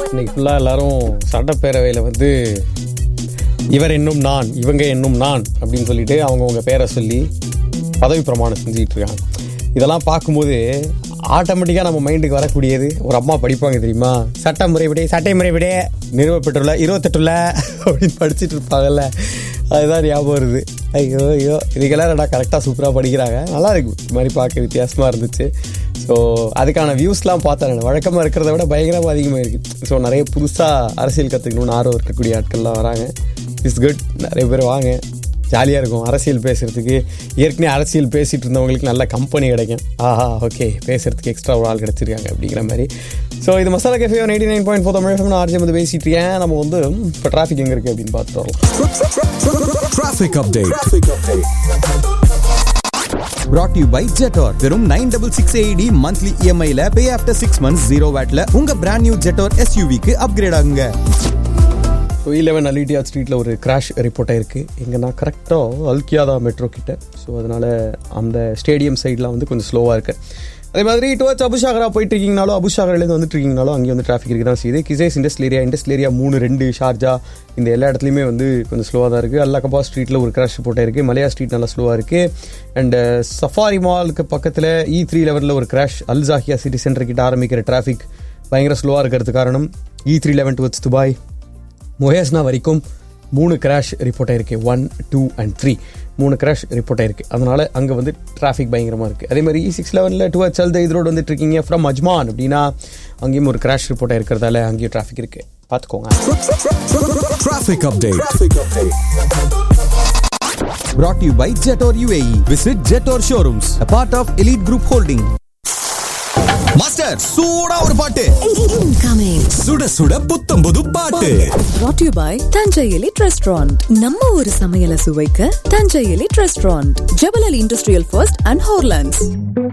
இன்னைக்கு ஃபுல்லாக எல்லாரும் சட்டப்பேரவையில் வந்து இவர் என்னும் நான், இவங்க என்னும் நான் அப்படின்னு சொல்லிட்டு அவங்கவுங்க பேரை சொல்லி பதவி பிரமாணம் செஞ்சுக்கிட்டு இருக்காங்க. இதெல்லாம் பார்க்கும்போது ஆட்டோமேட்டிக்காக நம்ம மைண்டுக்கு வரக்கூடியது ஒரு அம்மா படிப்பாங்க தெரியுமா, சட்ட முறைப்படி நிறுவப்பட்டுள்ள 28 அப்படின்னு படிச்சுட்டு இருப்பாங்கல்ல, அதுதான் ஞாபகம் வருது. ஐயோ இதுக்கெல்லாம் நான் கரெக்டாக சூப்பராக படிக்கிறாங்க, நல்லா இருக்கு. இது மாதிரி பார்க்க வித்தியாசமாக இருந்துச்சு. ஸோ அதுக்கான வியூஸ்லாம் பார்த்தேன். வழக்கமாக இருக்கிறத விட பயங்கரமாக அதிகமாக இருக்குது. ஸோ நிறைய புதுசாக அரசியல் கற்றுக்கணும்னு ஆர்வம் இருக்கக்கூடிய ஆட்கள்லாம் வராங்க. It's good. நிறைய பேர் வாங்க, ஜாலியாக இருக்கும் அரசியல் பேசுகிறதுக்கு. ஏற்கனவே அரசியல் பேசிகிட்டு இருந்தவங்களுக்கு நல்ல கம்பெனி கிடைக்கும். ஓகே, பேசுகிறதுக்கு எக்ஸ்ட்ரா ஒரு ஆள் கிடச்சிருக்காங்க அப்படிங்கிற மாதிரி. ஸோ இது மசாலா கேஃபே 99.4 தமிழ் FM. நான் ஆர்ஜி வந்து பேசிகிட்டு இருக்கேன். நம்ம வந்து இப்போ டிராஃபிக் எங்கே இருக்குது அப்படின்னு பார்த்துட்டு வரலாம். Traffic update brought to you by Jetor. வெறும் 9668 AED monthly EMI ல pay after 6 months 0 VAT ல உங்க brand new Jetor SUV-க்கு அப்கிரேட் ஆகுங்க. 11 அலிட்டியா ஸ்ட்ரீட்டில் ஒரு கிராஷ் ரிப்போர்ட் ஆயிருக்கு. எங்கன்னா கரெக்டாக அல்கியாதா மெட்ரோ கிட்ட. ஸோ அதனால் அந்த ஸ்டேடியம் சைட்லாம் வந்து கொஞ்சம் ஸ்லோவாக இருக்குது. அதே மாதிரி டுவர்ட்ஸ் அபுஷாகரா போயிட்டு இருக்கீங்கனாலும், அபுஷாகர்லேருந்து வந்துட்டு இருக்கீங்கனாலும் அங்கேயும் வந்து டிராஃபிக் இருக்குது தான் செய்யுது. கிசேஸ் இண்டஸ்ட்ரியல் ஏரியா 3-2 ஷார்ஜா இந்த எல்லா இடத்துலையுமே வந்து கொஞ்சம் ஸ்லோவாக தான் இருக்குது. அல்லகபா ஸ்ட்ரீட்டில் ஒரு கிராஷ் ரிப்போர்ட் ஆயிருக்கு. மலையா ஸ்ட்ரீட் நல்லா ஸ்லோவாக இருக்குது. அண்ட் சஃபாரி மாலுக்கு பக்கத்தில் E3 லெவலில் ஒரு கிராஷ். அல்ஜாஹியா சிட்டி சென்டர் கிட்ட ஆரம்பிக்கிற டிராஃபிக் பயங்கர ஸ்லோவாக இருக்கிறது காரணம் E3 11 டுவர்ட்ஸ் துபாய் மொஹேஸ்னா வரைக்கும் 3 கிராஷ் ரிப்போர்ட் ஆயிருக்கு. 1, 2 and 3 3 கிராஷ் ரிப்போர்ட் ஆயிருக்கு. அதனால அங்கே வந்து டிராஃபிக் பயங்கரமாக இருக்குது. அதே மாதிரி E6 லெவலில் டுவர்ட்ஸ் அல்தைத் ரோடு வந்துட்டு இருக்கீங்க ஃப்ரம் அஜ்மான் அப்படின்னா அங்கேயும் ஒரு கிராஷ் ரிப்போர்ட் ஆயிருக்கிறதால அங்கேயும் டிராஃபிக் இருக்குது, பார்த்துக்கோங்க. Traffic update brought to you by Jetor UAE. Visit Jetor showrooms, a part of Elite Group Holding. Master சூடா ஒரு பாட்டு incoming. சுட சுட புத்தம் புது பாட்டு brought to you by Thanjai elite restaurant. நம்ம ஒரு சமையலை சுவைக்க Thanjai elite restaurant, ஜெபல் Ali industrial first and ஹோர்லாண்ட்ஸ்.